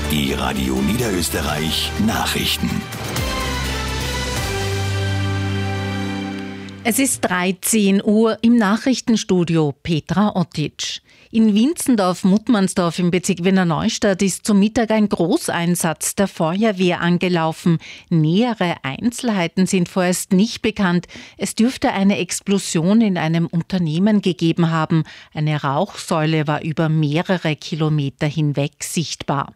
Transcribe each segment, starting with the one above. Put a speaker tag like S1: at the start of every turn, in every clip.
S1: Die Radio Niederösterreich Nachrichten.
S2: Es ist 13 Uhr im Nachrichtenstudio Petra Ottic. In Winzendorf-Muttmannsdorf im Bezirk Wiener Neustadt ist zum Mittag ein Großeinsatz der Feuerwehr angelaufen. Nähere Einzelheiten sind vorerst nicht bekannt. Es dürfte eine Explosion in einem Unternehmen gegeben haben. Eine Rauchsäule war über mehrere Kilometer hinweg sichtbar.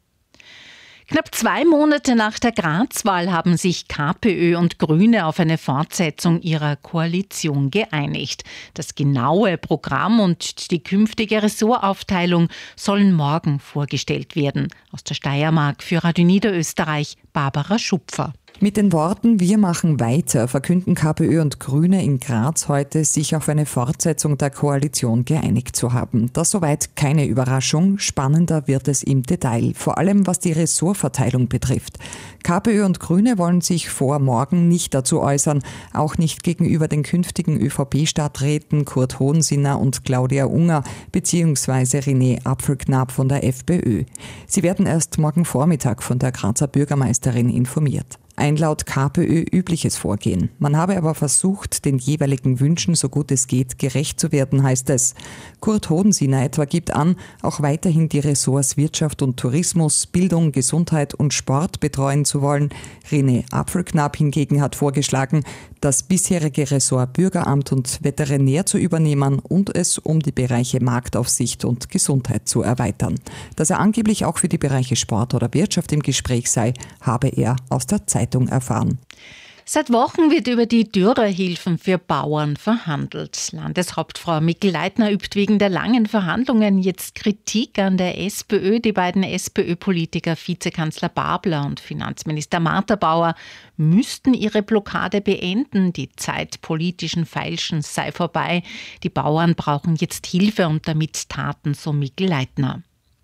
S2: Knapp 2 Monate nach der Graz-Wahl haben sich KPÖ und Grüne auf eine Fortsetzung ihrer Koalition geeinigt. Das genaue Programm und die künftige Ressortaufteilung sollen morgen vorgestellt werden. Aus der Steiermark für Radio Niederösterreich Barbara Schupfer.
S3: Mit den Worten „Wir machen weiter" verkünden KPÖ und Grüne in Graz heute, sich auf eine Fortsetzung der Koalition geeinigt zu haben. Das soweit keine Überraschung. Spannender wird es im Detail, vor allem was die Ressortverteilung betrifft. KPÖ und Grüne wollen sich vor morgen nicht dazu äußern, auch nicht gegenüber den künftigen ÖVP-Stadträten Kurt Hohensinner und Claudia Unger bzw. René Apfelknapp von der FPÖ. Sie werden erst morgen Vormittag von der Grazer Bürgermeisterin informiert. Ein laut KPÖ übliches Vorgehen. Man habe aber versucht, den jeweiligen Wünschen so gut es geht gerecht zu werden, heißt es. Kurt Hohensinner etwa gibt an, auch weiterhin die Ressorts Wirtschaft und Tourismus, Bildung, Gesundheit und Sport betreuen zu wollen. René Apfelknapp hingegen hat vorgeschlagen, das bisherige Ressort Bürgeramt und Veterinär zu übernehmen und es um die Bereiche Marktaufsicht und Gesundheit zu erweitern. Dass er angeblich auch für die Bereiche Sport oder Wirtschaft im Gespräch sei, habe er aus der Zeitung erfahren.
S2: Seit Wochen wird über die Dürrehilfen für Bauern verhandelt. Landeshauptfrau Mikl-Leitner übt wegen der langen Verhandlungen jetzt Kritik an der SPÖ. Die beiden SPÖ-Politiker Vizekanzler Babler und Finanzminister Martha Bauer müssten ihre Blockade beenden. Die Zeit politischen Feilschens sei vorbei. Die Bauern brauchen jetzt Hilfe und damit Taten, so Mikl-Leitner.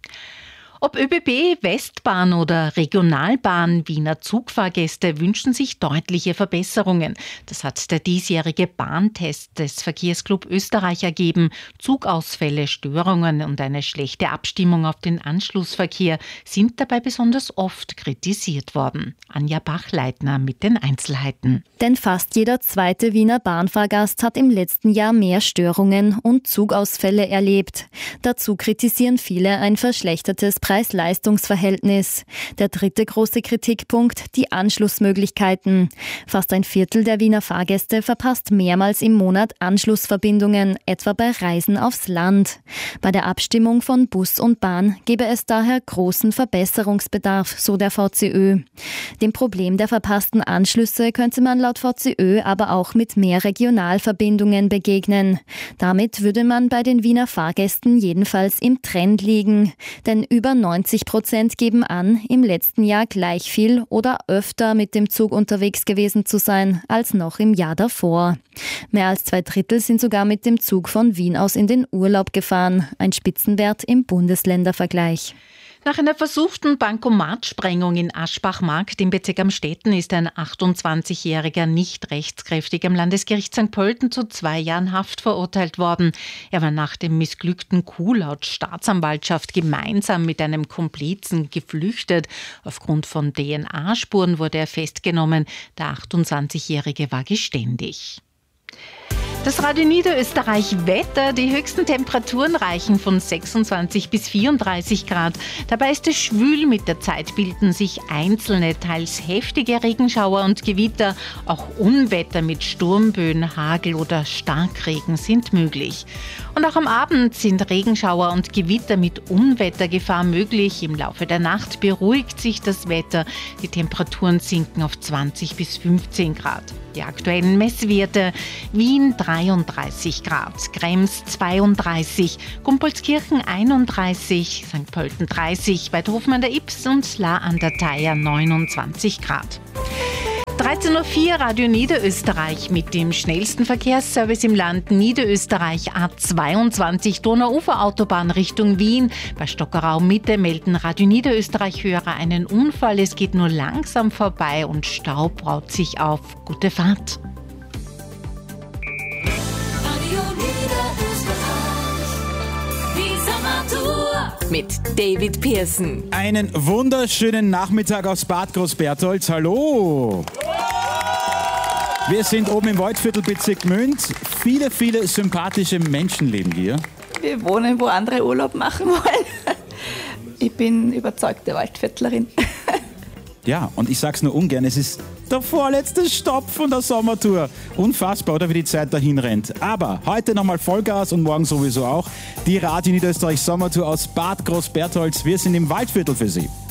S2: Ob ÖBB, Westbahn oder Regionalbahn, Wiener Zugfahrgäste wünschen sich deutliche Verbesserungen. Das hat der diesjährige Bahntest des Verkehrsclub Österreich ergeben. Zugausfälle, Störungen und eine schlechte Abstimmung auf den Anschlussverkehr sind dabei besonders oft kritisiert worden. Anja Bachleitner mit den Einzelheiten.
S4: Denn fast jeder zweite Wiener Bahnfahrgast hat im letzten Jahr mehr Störungen und Zugausfälle erlebt. Dazu kritisieren viele ein verschlechtertes Preis-Leistungs-Verhältnis. Der dritte große Kritikpunkt, die Anschlussmöglichkeiten. Fast ein Viertel der Wiener Fahrgäste verpasst mehrmals im Monat Anschlussverbindungen, etwa bei Reisen aufs Land. Bei der Abstimmung von Bus und Bahn gebe es daher großen Verbesserungsbedarf, so der VCÖ. Dem Problem der verpassten Anschlüsse könnte man laut VCÖ aber auch mit mehr Regionalverbindungen begegnen. Damit würde man bei den Wiener Fahrgästen jedenfalls im Trend liegen. Denn über 90% geben an, im letzten Jahr gleich viel oder öfter mit dem Zug unterwegs gewesen zu sein als noch im Jahr davor. Mehr als 2/3 sind sogar mit dem Zug von Wien aus in den Urlaub gefahren. Ein Spitzenwert im Bundesländervergleich.
S2: Nach einer versuchten Bankomatsprengung in Aschbach-Markt im Bezirk Amstetten ist ein 28-Jähriger nicht rechtskräftig am Landesgericht St. Pölten zu 2 Jahren Haft verurteilt worden. Er war nach dem missglückten Coup laut Staatsanwaltschaft gemeinsam mit einem Komplizen geflüchtet. Aufgrund von DNA-Spuren wurde er festgenommen. Der 28-Jährige war geständig. Das Radio Niederösterreich Wetter. Die höchsten Temperaturen reichen von 26 bis 34 Grad. Dabei ist es schwül. Mit der Zeit bilden sich einzelne, teils heftige Regenschauer und Gewitter. Auch Unwetter mit Sturmböen, Hagel oder Starkregen sind möglich. Und auch am Abend sind Regenschauer und Gewitter mit Unwettergefahr möglich. Im Laufe der Nacht beruhigt sich das Wetter. Die Temperaturen sinken auf 20 bis 15 Grad. Die aktuellen Messwerte: Wien 33 Grad, Krems 32, Gumpolskirchen 31, St. Pölten 30, Weidhofen an der Ips und La an der Thaya 29 Grad. 13.04 Uhr Radio Niederösterreich mit dem schnellsten Verkehrsservice im Land Niederösterreich. A22 Donauuferautobahn Richtung Wien. Bei Stockerau Mitte melden Radio Niederösterreich-Hörer einen Unfall. Es geht nur langsam vorbei und Stau braut sich auf. Gute Fahrt.
S5: Radio Niederösterreich, die Sommertour. mit David Pearson.
S6: Einen wunderschönen Nachmittag aus Bad Großbertholz. Hallo! Wir sind oben im Waldviertelbezirk Gmünd. Viele, viele sympathische Menschen leben hier.
S7: Wir wohnen, wo andere Urlaub machen wollen. Ich bin überzeugte Waldviertlerin.
S6: Ja, und ich sag's nur ungern, es ist der vorletzte Stopp von der Sommertour. Unfassbar, oder wie die Zeit dahin rennt. Aber heute nochmal Vollgas und morgen sowieso auch. Die Radio Niederösterreich Sommertour aus Bad Großbertholz. Wir sind im Waldviertel für Sie.